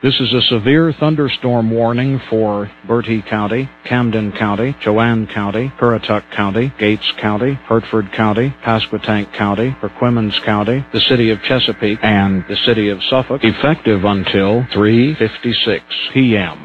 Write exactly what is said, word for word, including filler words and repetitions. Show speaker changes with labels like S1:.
S1: This is a severe thunderstorm warning for Bertie County, Camden County, Chowan County, Currituck County, Gates County, Hertford County, Pasquotank County, Perquimans County, the city of Chesapeake, and the city of Suffolk, effective until three fifty-six p m